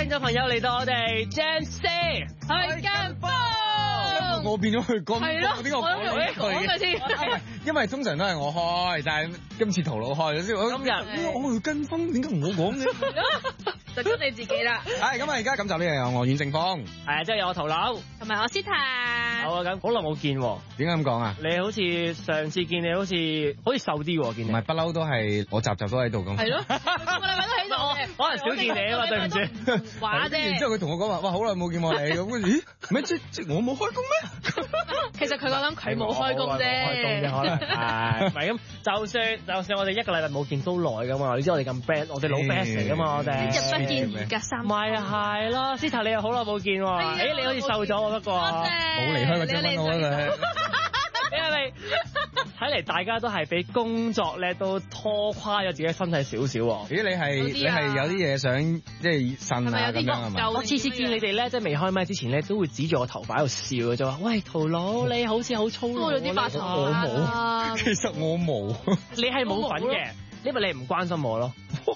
聽眾朋友嚟到我哋 Jam 4去跟風。 我變咗去跟風， 係咯， 點解我講佢先？ 因為通常都係我開，但係今次陶佬開咗先。 今日我去跟風，點解唔好講嘅？ 就跟你自己啦。 係咁啊！而家今集呢又有我阮正峰， 係啊，即係有我陶佬同埋我斯坦。 好啊，咁好耐冇見喎。 點解咁講啊？ 你好似上次見你好似瘦啲喎，見你。 唔係不嬲都係我集集都喺度咁。 係咯，個禮拜都喺度嘅。 可能少見你啊嘛，對唔住。 話啫。 然之後佢同我講話，哇，好耐冇見過你咁。咦？咩即我冇開工咩？ 其實佢講緊佢冇開工啫。 開工啫，可能係。唔係咁，就算我哋一個禮拜冇見都耐噶嘛。你知我哋咁 band，我哋老 band 嚟噶嘛，我哋。 一日不見而隔三。 咪係咯，斯塔你又好耐冇見喎。誒，你好似瘦咗喎，不過。 冇離開過張蚊我覺得。 因為睇嚟大家都係俾工作咧都拖垮咗自己身體少少喎。 咦？你係有啲嘢想即係呻啊咁樣係嘛？ 我次次見你哋咧，即係未開麥之前咧，都會指住我頭髮喺度笑嘅，就話：喂，陶佬你好似好粗魯。 多咗啲髮頭我冇，其實我冇。 你係冇份嘅，因為你唔關心我咯。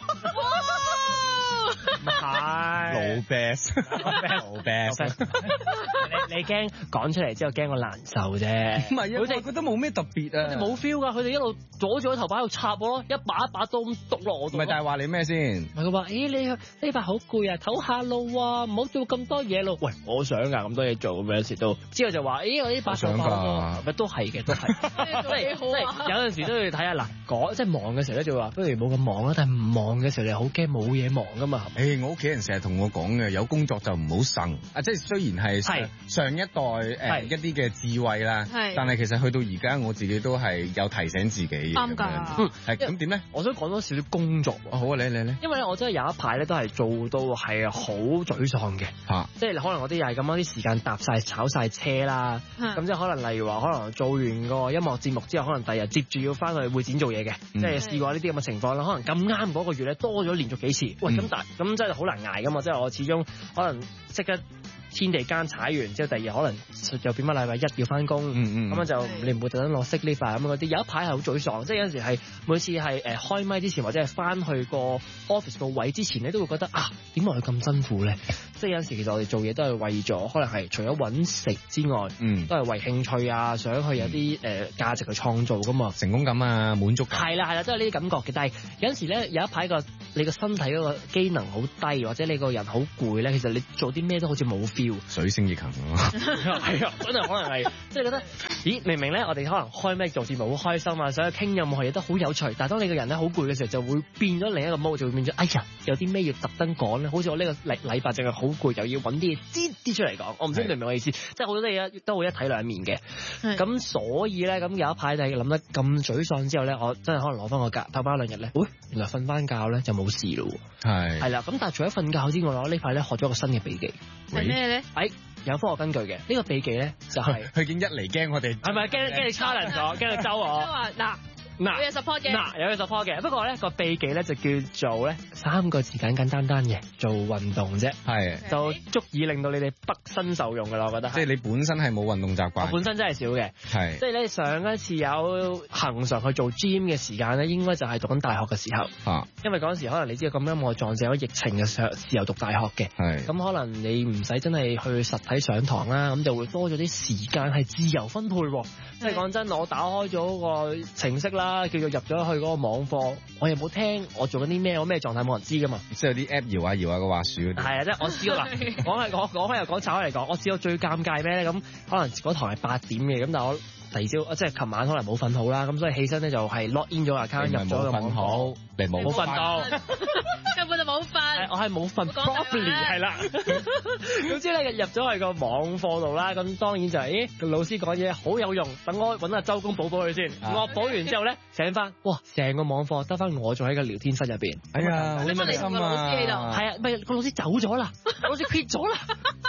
係老 best， 老 best。 你驚講出嚟之後驚我難受啫。唔係， 佢哋覺得冇咩特別啊。 佢哋冇 feel 㗎，佢哋一路阻住我頭髮喺度插我咯，一把刀咁篤落我度。 唔係，但係話你咩先？ 佢話：咦，你呢排好攰啊，唞下路啊，唔好做咁多嘢咯。喂，我想㗎，咁多嘢做咁樣有時都。之後就話：咦，我呢把想㗎，咪都係嘅，都係。即係有陣時都要睇下嗱，即係忙嘅時候咧就話，不如冇咁忙啦。但係唔忙嘅時候你好驚冇嘢忙㗎嘛。 我屋企人成日同我講嘅，有工作就唔好呻啊！即係雖然係上一代一啲嘅智慧啦，但係其實去到而家我自己都係有提醒自己嘅。 啱㗎。 係咁點咧？ 我想講多少少工作。好啊，你。因為咧，我真係有一排咧都係做到係好沮喪嘅。即係可能我啲又係咁樣啲時間搭晒炒晒車啦。咁即係可能例如話，可能做完個音樂節目之後，可能第日接住要翻去會展做嘢嘅。即係試過呢啲咁嘅情況啦。可能咁啱嗰個月咧多咗連續幾次。喂，咁真係好難捱噶嘛！即係我始終可能即刻天地間踩完之後，第二日可能又變乜禮拜一要翻工，咁樣就你唔會特登落息呢塊咁嗰啲。有一排係好沮喪，即係有陣時係每次係開麥之前或者係翻去個 office 個位之前咧，都會覺得啊，點解佢咁辛苦咧？即係有陣時其實我哋做嘢都係為咗，可能係除咗揾食之外，都係為興趣啊，想去有啲價值去創造噶嘛， 成功感啊，滿足感。 係啦，都係呢啲感覺嘅。但係有陣時咧，有一排你個身體嗰個機能好低，或者你個人好攰咧，其實你做啲咩都好似冇 feel。 水星逆行咯， 係啊，真係可能係，即係覺得，咦，明明咧我哋可能開咩做節目好開心啊，想去傾任何嘢都好有趣，但係當你個人咧好攰嘅時候，就會變咗另一個 mode，就會變咗，哎呀，有啲咩要特登講咧，好似我呢個禮拜淨係好攰，又要揾啲嘢擠啲出嚟講，我唔知你明唔明我意思？即係好多嘢都會一體兩面嘅，咁所以咧，咁有一排就係諗得咁沮喪之後咧，我真係可能攞翻個假，唞翻2日咧，原來瞓翻覺咧就冇事咯，係啦，咁但係除咗瞓覺之外，我呢排咧學咗個新嘅秘技， 係咩咧？ 有科學根據嘅，呢個秘技咧就係佢見一嚟驚我哋，係咪驚你 challenge 咗，驚你周我？ 有 support 嘅， 有 support 嘅。不過咧個秘技咧就叫做咧3個字簡簡單單嘅，做運動啫，就足以令到你哋畢生受用噶啦，我覺得。即係你本身係冇運動習慣， 我本身真係少嘅，即係咧上一次有恆常去做 gym 嘅時間咧，應該就係讀緊大學嘅時候，因為嗰陣時可能你知道咁啱我撞正咗疫情嘅時候讀大學嘅，咁可能你唔使真係去實體上堂啦，咁就會多咗啲時間係自由分配喎。即係講真，我打開咗個程式啦，叫做入咗去嗰個網課，我又冇聽我做緊啲咩，我咩狀態冇人知噶嘛。即係有啲 app 搖下個滑鼠嗰啲。係啊，即係我試過啦。講開又講炒開嚟講，我試過最尷尬咩咧？咁可能嗰堂係8點嘅，咁但係我第二朝即係琴晚可能冇瞓好啦，咁所以起身咧就係 log in 咗 account 入咗個網課，你冇瞓到， 根本就冇瞓。 我係冇瞓 properly 係啦。總之咧入咗去個網課度啦，咁當然就係個老師講嘢好有用，等我揾阿周公補佢先。我補完之後咧醒翻，哇！成個網課得翻我仲喺個聊天室入邊。 哎呀，好開心啊！ 係啊，唔係個老師走咗啦，老師 quit 咗啦。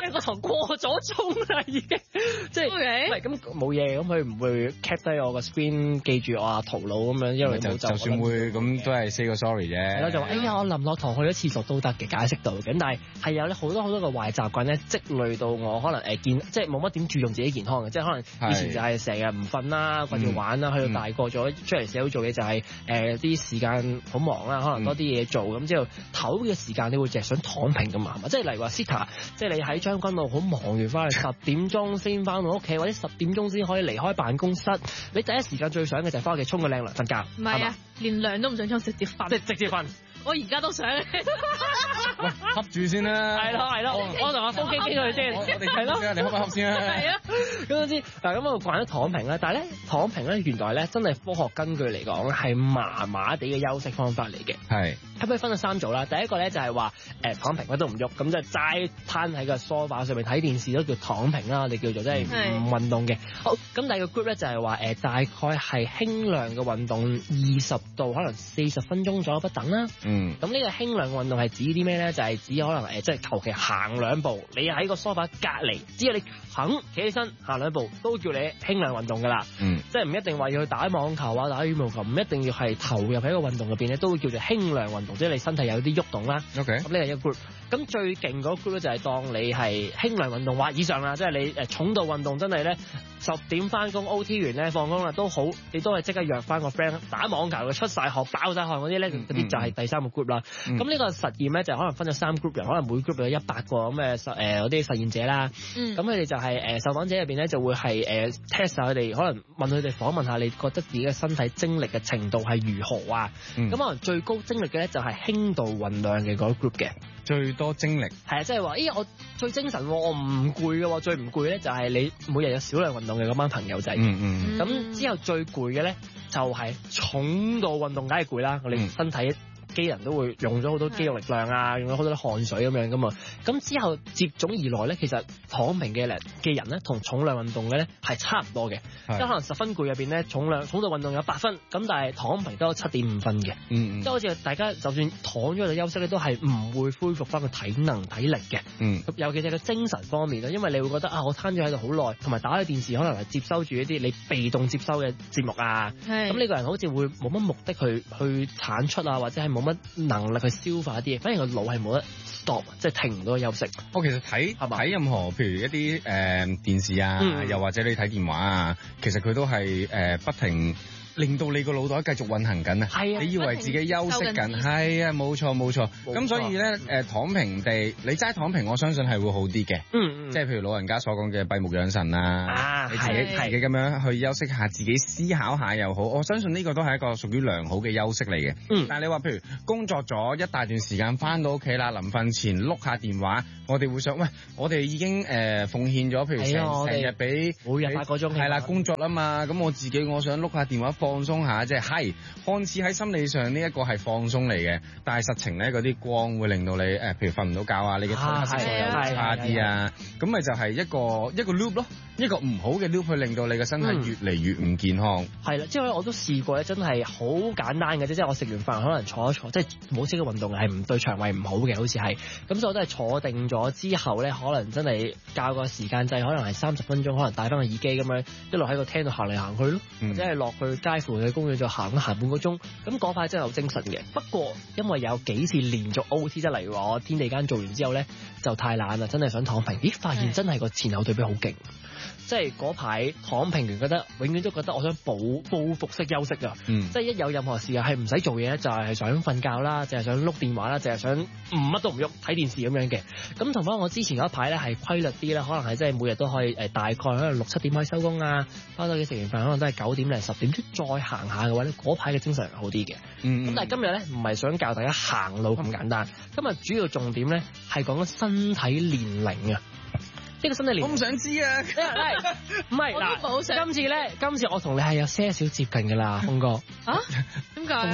個堂過咗鐘啦已經，即係唔係咁冇嘢，咁佢唔會 cap 低我個 screen 記住我徒勞咁樣，因為就算會咁都係 say 個 sorry 啫。 係咯，就話哎呀我臨落堂去咗廁所都得嘅，解釋到嘅。但係有好多個壞習慣咧積累到我可能即係冇乜點注重自己健康嘅，即係可能以前就係成日唔瞓啦，掛住玩啦，去到大個咗出嚟社會做嘢就係啲時間好忙啦，可能多啲嘢做咁之後唞嘅時間你會淨係想躺平㗎嘛，即係例如話 Sita， 即係你喺將軍澳好忙完翻去10點鐘先翻到屋企，或者10點鐘先可以離開辦公室，你第一時間最想嘅就係翻屋企沖個靚涼瞓覺。 唔係啊，連涼都唔想沖，直接瞓。 即係直接瞓。 我而家都想。喂， 恰住先啦。 係咯，我同阿蘇傾佢先。 我哋係咯，你恰唔恰先啊？ 係啊。咁先，嗱咁我慣咗躺平啦，但係咧躺平咧原來咧真係科學根據嚟講係麻麻地嘅休息方法嚟嘅。係。咁佢分咗3組啦，第一個咧就係話躺平乜都唔喐，咁就齋攤喺個梳化上面睇電視都叫躺平啦，我哋叫做即係唔運動嘅。好，咁第二個 group 咧就係話大概係輕量嘅運動，20到可能40分鐘左右不等啦。咁呢個輕量運動係指啲咩咧？就係指可能即係求其行2步，你喺個梳化隔離，只要你肯企起身行2步，都叫你輕量運動噶啦。即係唔一定話要去打網球啊、打羽毛球，唔一定要係投入喺個運動入邊咧，都會叫做輕量運動，即係你身體有啲喐動啦。咁呢係一個 group。咁最勁嗰 group 咧就係當你係輕量運動或以上啦，即係你重度運動真係咧10點翻工 OT 完咧放工啦都好，你都係即刻約翻個 friend 打網球嘅出晒汗爆晒汗嗰啲咧，嗰啲就係第3個 group 啦。咁呢個實驗咧就可能分咗3 group 人，可能每 group 有100個咁嘅嗰啲實驗者啦。咁佢哋就係受訪者入邊咧就會係test 下佢哋，可能問佢哋訪問下你覺得自己嘅身體精力嘅程度係如何啊？咁可能最高精力嘅咧就係輕度運量嘅嗰 group 嘅。 最多精力係啊，即係話，咦，我最精神，我唔攰嘅，最唔攰咧就係你每日有少量運動嘅嗰班朋友仔。咁之後最攰嘅咧就係重度運動，梗係攰啦，我哋身體機能都會用咗好多肌肉力量啊，用咗好多汗水咁樣噶嘛。咁之後接踵而來咧，其實躺平嘅人咧，同重量運動嘅咧係差唔多嘅。即係可能10分攰入邊咧，重度運動有8分，咁但係躺平都有7.5分嘅。即係好似大家就算躺咗喺度休息咧，都係唔會恢復翻個體能體力嘅。尤其是個精神方面啦，因為你會覺得啊，我攤咗喺度好耐，同埋打開電視可能係接收住一啲你被動接收嘅節目啊。咁呢個人好似會冇乜目的去產出啊，或者係冇乜能力去消化一啲嘢，反而個腦係冇得 stop， 即係停唔到休息。 我其實睇任何譬如一啲電視啊，又或者你睇電話啊，其實佢都係不停令到你個腦袋繼續運行緊啊！係啊，你以為自己休息緊，係啊，冇錯。咁所以咧躺平地，你齋躺平，我相信係會好啲嘅。即係譬如老人家所講嘅閉目養神啊，你自己咁樣去休息下，自己思考下又好，我相信呢個都係一個屬於良好嘅休息嚟嘅。但係你話譬如工作咗一大段時間，翻到屋企啦，臨瞓前碌下電話，我哋會想，喂，我哋已經奉獻咗，譬如成日俾每日8個鐘， 係啦，工作啊嘛，咁我自己我想碌下電話。放鬆下即係看似喺心理上呢一個係放鬆嚟嘅，但係實情咧嗰啲光會令到你譬如瞓唔到覺啊，你嘅褪黑色素又差啲啊，咁咪就係一個 loop 咯，一個唔好嘅 loop 去令到你嘅身體越嚟越唔健康。係啦，即係我都試過咧，真係好簡單嘅啫，即係我食完飯可能坐一坐，即係冇少嘅運動係唔對腸胃唔好嘅，好似係咁，所以我都係坐定咗之後咧，可能真係校個時間掣，可能係30分鐘，可能戴翻個耳機咁樣一路喺個廳度行嚟行去咯，或者係落去街附近嘅公園就行半個鐘，咁嗰塊真係有精神嘅。不過因為有幾次連續 OT，即係例如話我天地間做完之後咧就太懶啦，真係想躺平，咦發現真係個前後對比好勁。即係嗰排躺平完，永遠都覺得我想報復式休息啊！即係一有任何事係唔使做嘢，就係想瞓覺啦，淨係想碌電話啦，淨係想乜都唔喐睇電視咁樣嘅。咁同翻我之前嗰一排咧係規律啲啦，可能係即係每日都可以大概可能6、7點可以收工啊，翻到屋企食完飯可能都係9點零10點再行下嘅話咧，嗰排嘅精神好啲嘅。咁但係今日咧唔係想教大家行路咁簡單，今日主要重點咧係講身體年齡啊。呢個身體年齡我唔想知啊， 唔係嗱，今次我同你係有些少接近㗎啦，峰哥。 點解？ 今次嗱，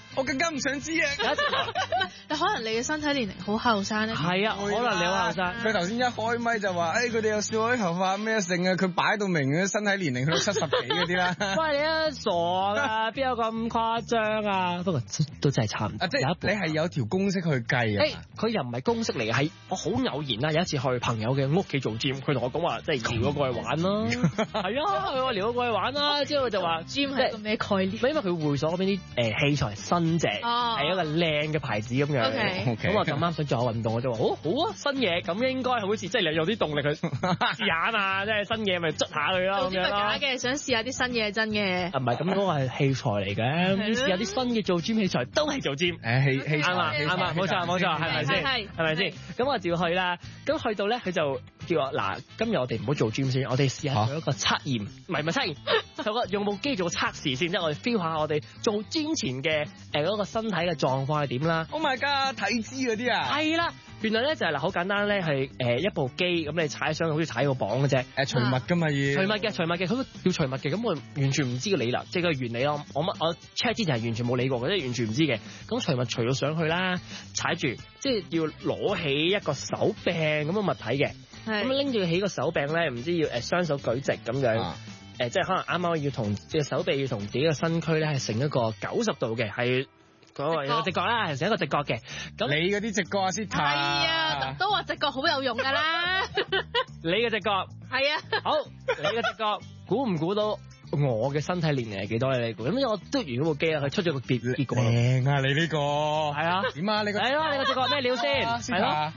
我更加唔想知啊！ 但可能你嘅身體年齡好後生咧。 係啊，可能你好後生。 佢頭先一開咪就話，佢哋有少女頭髮咩剩啊，佢擺到明嘅身體年齡去到70幾嗰啲啦。 喂，你啊傻㗎，邊有咁誇張啊？不過都真係差唔多。 即係你係有條公式去計啊？ 佢又唔係公式嚟嘅，係我好偶然啦。有一次去朋友嘅屋企做 gym，佢同我講話，即係撩咗過去玩啦。係啊，我撩咗過去玩啦。之後就話 gym 係個咩概念？ 因為佢會所嗰邊啲器材新淨，係一個靚嘅牌子咁樣。咁我咁啱想做下運動，我就話好啊，新嘢咁應該好似即係你有啲動力去試下啊嘛，即係新嘢咪捽下佢咯咁樣咯。 假嘅，想試下啲新嘢係真嘅。 唔係咁嗰個係器材嚟嘅，試下啲新嘅做 gym 器材都係做 gym。 器材啱啊，冇錯，係咪先？係咪先？咁我照去啦。咁去到咧，佢就叫我嗱，今日我哋唔好做 gym 先，我哋試下做一個測驗，唔係測驗，用部機做個測試先，即係我哋 feel 下我哋做 gym 前嘅嗰個身體嘅狀況係點啦。 Oh my god，體脂嗰啲啊？ 係啦，原來咧就係好簡單咧，係一部機咁你踩上好似踩個磅嘅啫。 除襪㗎嘛要？ 除襪嘅，佢要除襪嘅，咁我完全唔知個理啦，即係個原理咯。我 check 之前係完全冇理過嘅，即係完全唔知嘅。咁除襪除咗上去啦，踩住，即係要攞起一個手柄咁嘅物體嘅。咁拎住起個手柄咧，唔知要雙手舉直咁樣，即係可能啱啱要同隻手臂要同自己嘅身軀咧係成一個90度嘅，係嗰個直角啦，係成一個直角嘅。咁你嗰啲直角啊先睇。 係啊，都話直角好有用㗎啦。 你嘅直角係啊。 好，你嘅直角估唔估到我嘅身體年齡係幾多咧？你估？咁因為我嘟完嗰部機啊，佢出咗個結果。 靚啊！你呢個係啊？ 點啊？你個係咯？你個直角咩料先？係咯？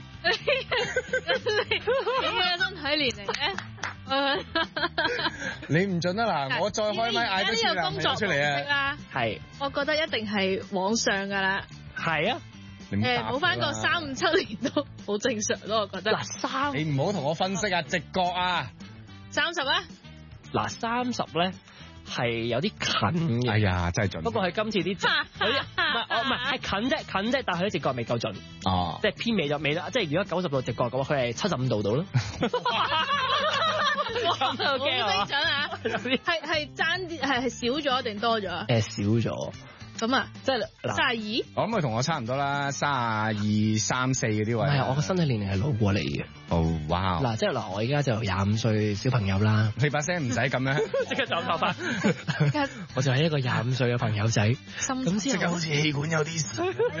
你嘅身體年齡咧？ 你唔準啊嗱！我再開咪嗌多次男朋友出嚟啊！ 係， 我覺得一定係往上㗎啦。 係啊。 冇翻個3、5、7年都好正常咯，我覺得。 嗱你唔好同我分析啊，直覺啊。 30啊？ 嗱30咧係有啲近嘅。 哎呀，真係準。 不過係今次啲唔係近啫，但係佢啲直角未夠準。哦。即係偏尾咗尾啦，即係如果90度直角嘅話，佢係75度到咯。 好精準啊！係爭啲係少咗定多咗啊？ 少咗。 咁啊， 即係 32。 我諗佢同我差唔多啦，32、34嗰啲位。 係我個身體年齡係老過你嘅。 哦，哇！ 嗱，即係我而家就25歲小朋友啦。 你把聲唔使咁樣， 即刻斬頭髮。我就係一個25歲嘅朋友仔。咁即刻好似氣管有啲事。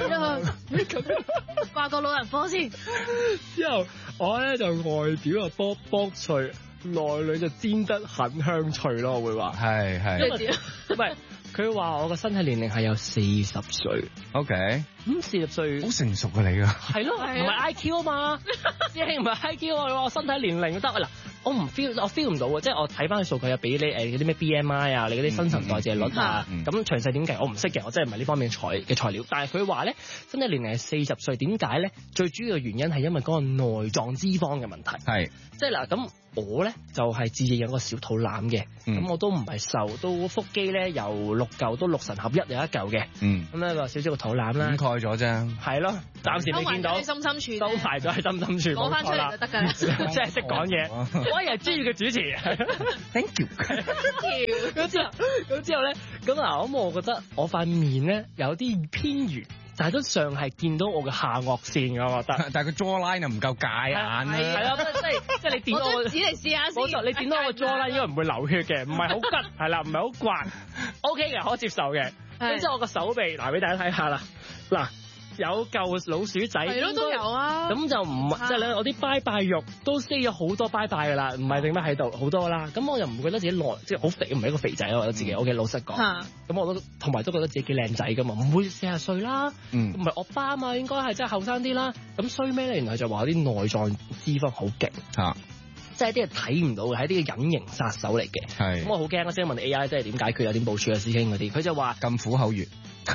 掛個老人科先。 之後我咧就外表啊卜脆，內裏就煎得很香脆咯，我會話。係。唔係。佢話我個身體年齡係有40歲。OK。咁40歲好成熟啊你㗎。係咯，唔係 IQ 啊嘛，師兄唔係 IQ 啊，你話我身體年齡得嗱，我 feel 唔到啊，即係我睇翻啲數據又俾你嗰啲咩 BMI 啊，你嗰啲新陳代謝率啊，咁詳細點計我唔識嘅，我真係唔係呢方面嘅材料。但係佢話咧，身體年齡係40歲，點解咧？最主要嘅原因係因為嗰個內臟脂肪嘅問題。係。即係嗱咁。我咧就係自認有個小肚腩嘅，咁我都唔係瘦，到腹肌咧由6嚿都6神合一有一嚿嘅，咁咧個少少個肚腩啦，掩蓋咗啫，係咯，暫時未見到， 心深處， 收埋咗喺心深處， 攞翻出嚟就得㗎啦， 即係識講嘢，我係專業嘅主持 ，thank you，咁之後咧，咁我覺得我塊面咧有啲偏圓。但係都尚係見到我嘅下顎線嘅，我覺得。但係個 jawline 又唔夠界眼啦。係啦，即係你掂到我。我指嚟試下先。冇錯，你掂到我個 jawline 應該唔會流血嘅，唔係好吉，係啦，唔係好刮 ，OK 嘅，可接受嘅。咁之後我個手臂，嗱俾大家睇下啦，嗱。有嚿老鼠仔，係咯都有啊。咁就唔即係咧，我啲拜拜肉都 say 咗好多拜拜噶啦，唔係定咩喺度好多啦。咁我又唔覺得自己即係好肥，唔係一個肥仔，我覺得自己 OK 老實講。咁我都同埋都覺得自己幾靚仔噶嘛，唔會40歲啦，唔係惡霸啊嘛，應該係真係後生啲啦。咁衰咩咧？原來就話啲內臟脂肪好勁嚇。即係啲係睇唔到嘅，係啲隱形殺手嚟嘅。係咁我好驚，我先問 AI 即係點解決啊？點部署啊？師兄嗰啲，佢就話咁苦口月，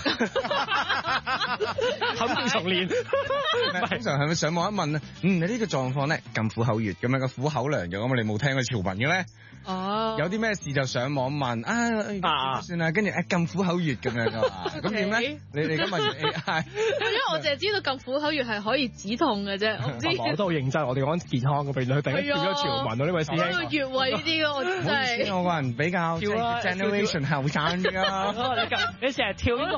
肯定重練。通常係咪上網一問啊？你呢個狀況咧咁苦口月咁樣個苦口良藥咁啊？你冇聽過潮文嘅咧？哦，有啲咩事就上網問算啦，跟住咁苦口月咁樣噶嘛？咁點咧？你哋今日 AI， 因為我淨係知道咁苦口月係可以止痛嘅啫，我唔知。我都好認真，我哋講健康嘅，譬如佢突然間跳咗潮文啊呢位師兄。穴位呢啲咯，我真係。我個人比較 generation 後生啲啊。你成日跳呢個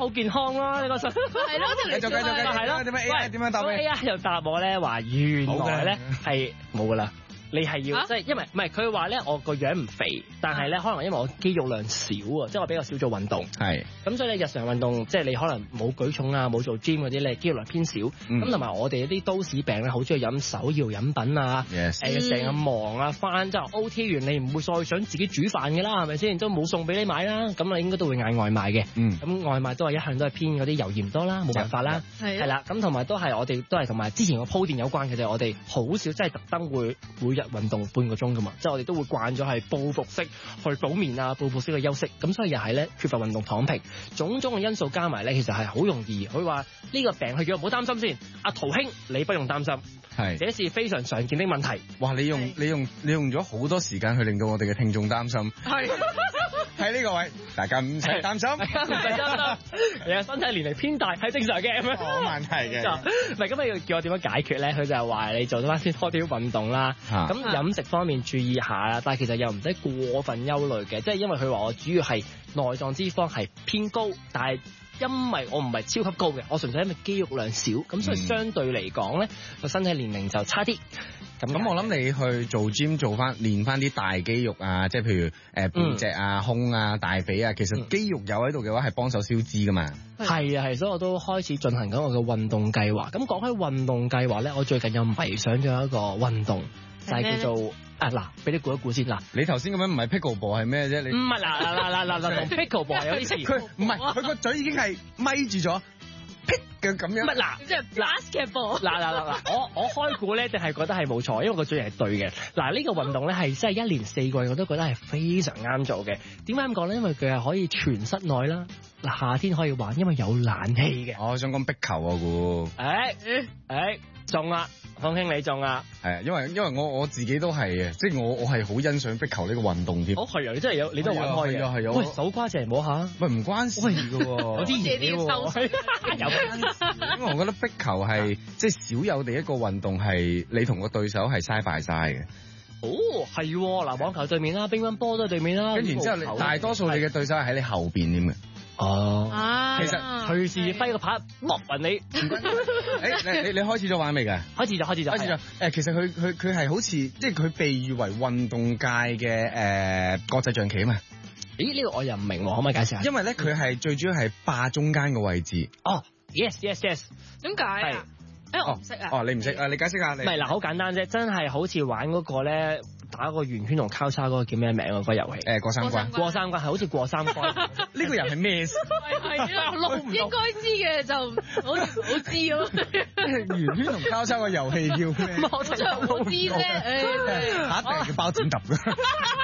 好健康啦，呢個係咯， 繼續係咯，點樣 AI 點樣答你 ？AI 又答我咧話原來咧係冇噶啦。你係要即係，因為唔係佢話咧，我個樣唔肥，但係咧可能因為我肌肉量少啊，即係我比較少做運動。係。咁所以咧日常運動，即係你可能冇舉重啊，冇做 gym 嗰啲咧，肌肉量偏少。咁同埋我哋啲都市病咧，好中意飲手搖飲品啊，成日忙啊，翻之後 OT 完，你唔會再想自己煮飯嘅啦，係咪先？都冇餸俾你買啦，咁你應該都會嗌外賣嘅。咁外賣都係一向都係偏嗰啲油鹽多啦，冇辦法啦。係啦，咁同埋都係我哋都係同埋之前個鋪墊有關嘅啫，我哋好少即係特登會每日運動半個鐘噶嘛，即係我哋都會慣咗係報復式去補眠啊，報復式去休息，咁所以又係咧缺乏運動躺平，種種嘅因素加埋咧，其實係好容易。佢話呢個病，佢叫我唔好擔心先。阿陶兄，你不用擔心，係這是非常常見的問題。哇！你用咗好多時間去令到我哋嘅聽眾擔心。係喺呢個位，大家唔使擔心，唔使擔心。你嘅身體年齡偏大係正常嘅，冇問題嘅。唔係咁，你要叫我點樣解決咧？佢就係話你做翻先多啲運動啦。咁飲食方面注意下啦，但係其實又唔使過分憂慮嘅，即係因為佢話我主要係內臟脂肪係偏高，但係因為我唔係超級高嘅，我純粹因為肌肉量少，咁所以相對嚟講咧個身體年齡就差啲。咁我諗你去做 gym 練翻啲大肌肉啊，即係譬如背脊啊、胸啊、大髀啊，其實肌肉有喺度嘅話係幫手消脂噶嘛。係啊係，所以我都開始進行緊我嘅運動計劃。咁講開運動計劃咧，我最近又迷上咗一個運動，就係叫做嗱，俾你估一估先嗱。你頭先咁樣唔係 pickleball 係咩啫？你唔係嗱，同 pickleball 有啲似。佢唔係，佢個嘴已經係咪住咗。嘅咁樣，嗱，即係 basketball。嗱，我開估咧，定係覺得係冇錯，因為個嘴型係對嘅。嗱，呢個運動咧係真係一年4季我都覺得係非常啱做嘅。點解咁講咧？因為佢係可以全室內啦，嗱，夏天可以玩，因為有冷氣嘅。我想講壁球啊，估。中啦，方兄你中啦。係，因為我自己都係嘅，即係我係好欣賞壁球呢個運動添。係啊，你真係有，你都玩開嘅。係啊。喂，手瓜淨係摸下。喂，唔關事嘅喎。有啲嘢喎。有關事，因為我覺得壁球係即係少有地一個運動係你同個對手係嘥敗晒嘅。哦，係嗱，網球對面啦，乒乓波都係對面啦。跟住之後，你大多數你嘅對手係喺你後邊添嘅。哦，其實隨時揮個拍落暈你。你開始咗玩未㗎？開始咗。其實佢係好似即係佢被譽為運動界嘅國際象棋啊嘛。咦？呢個我又唔明喎，可唔可以解釋下？因為咧，佢係最主要係霸中間嘅位置。哦 ，yes。點解啊？我唔識啊。哦，你唔識啊？你解釋下你。唔係嗱，好簡單啫，真係好似玩嗰個咧。打個圓圈同交叉嗰個叫咩名啊？個遊戲過三關係好似過三關。呢個人係咩事？係啊，應該知嘅就好似唔好知咁。圓圈同交叉個遊戲叫咩？我真係唔知啫。下一定叫包剪揼㗎。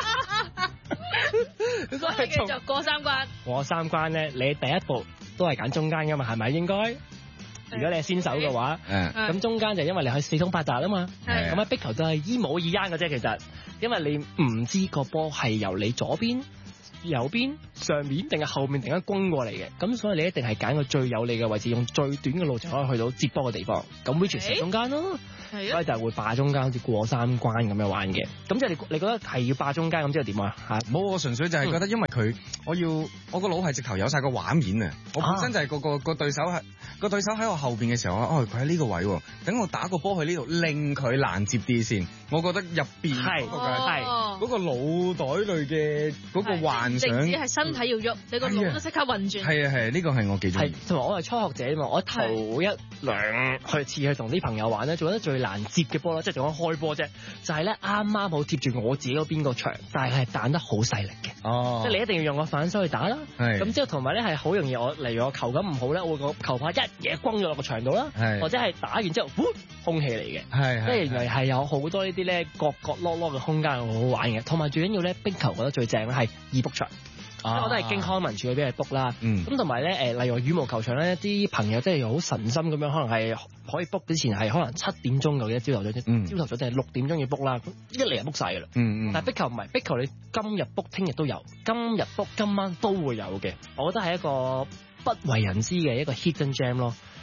所以繼續過三關。過三關咧，你第一步都係揀中間㗎嘛？係咪應該？如果你係先手嘅話，咁中間就因為你可以四通八達啊嘛，咁喺壁球都係一模一樣嘅啫。其實，因為你唔知個波係由你左邊、右邊、上面定係後面突然間攻過嚟嘅，咁所以你一定係揀個最有利嘅位置，用最短嘅路就可以去到接波嘅地方，咁 which 係中間咯。所以就係會霸中間，好似過三關咁樣玩嘅。咁即係你覺得係要霸中間咁，之後點啊？冇，我純粹就係覺得，因為佢，我個腦係直頭有晒個畫面啊！我本身就係個對手喺我後邊嘅時候，佢喺呢個位，等我打個波去呢度，令佢難接啲先。我覺得入邊嗰個腦袋類嘅嗰個幻想，你係身體要喐，你個腦都即刻運轉。係，呢個係我幾中意。同埋我係初學者啊嘛，我頭一兩次去同啲朋友玩咧，做得最難接嘅波啦，即係仲講開波啫，就係咧啱啱好貼住我自己嗰邊個場，但係彈得好細力嘅。哦，即係你一定要用個反手去打啦。係。咁之後同埋咧係好容易，例如我球感唔好咧，我會個球拍一嘢轟咗落個場度啦。係。或者係打完之後，空氣嚟嘅。係。即係原來係有好多呢啲咧角落嘅空間好好玩嘅，同埋最緊要咧壁球覺得最正咧係易 book 場。我都係經康文署嗰邊去 book 啦，咁同埋咧例如羽毛球場咧，啲朋友真係好神心咁樣，可能係可以 book 之前係可能7點鐘嘅朝頭早，朝頭早定係6點鐘要 book 啦，一嚟就 book 晒㗎啦。但係壁球唔係，壁球你今日 book 聽日都有，今日 book 今晚都會有嘅。我覺得係一個不為人知嘅一個 hidden gem 咯。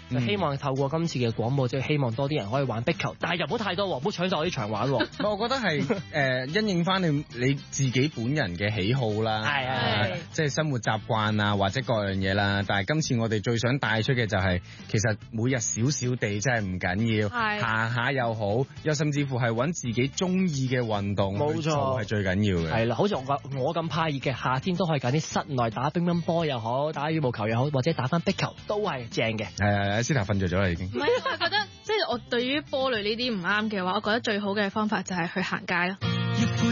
就希望透過今次嘅廣播，即係希望多啲人可以玩壁球，但係又唔好太多，唔好搶走我啲場玩。我覺得係因應翻你自己本人嘅喜好啦，即係生活習慣啊，或者各樣嘢啦。但係今次我哋最想帶出嘅就係，其實每日少少地真係唔緊要，行下又好，又甚至乎係揾自己中意嘅運動，冇錯係最緊要嘅。係啦， 好似我咁怕熱嘅夏天都可以揀啲室內打乒乓波又好，打羽毛球又好，或者打翻壁球都係正嘅。 司徒瞓着咗啦已經。 唔係，我覺得即係我對於波類呢啲唔啱嘅話，我覺得最好嘅方法就係去行街咯。